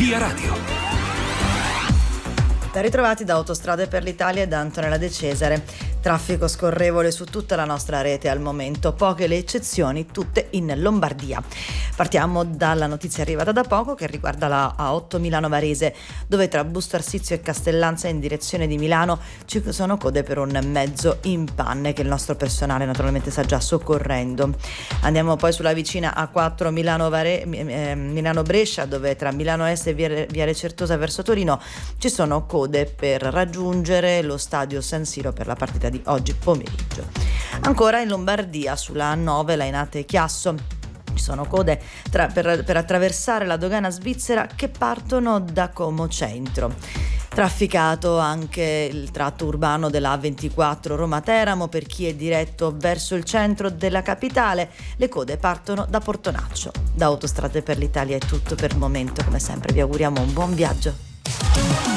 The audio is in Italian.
Via Radio. Ben ritrovati da Autostrade per l'Italia e da Antonella De Cesare. Traffico scorrevole su tutta la nostra rete al momento, poche le eccezioni, tutte in Lombardia. Partiamo dalla notizia arrivata da poco che riguarda la A8 Milano-Varese, dove tra Busto Arsizio e Castellanza in direzione di Milano ci sono code per un mezzo in panne che il nostro personale naturalmente sta già soccorrendo. Andiamo poi sulla vicina A4 Milano-Brescia, dove tra Milano Est e Viale Certosa verso Torino ci sono code per raggiungere lo stadio San Siro per la partita di oggi pomeriggio. Ancora in Lombardia sulla A9 Lainate-Chiasso ci sono code per attraversare la dogana svizzera che partono da Como Centro. Trafficato anche il tratto urbano della A24 Roma-Teramo per chi è diretto verso il centro della capitale. Le code partono da Portonaccio. Da Autostrade per l'Italia è tutto per il momento, come sempre vi auguriamo un buon viaggio.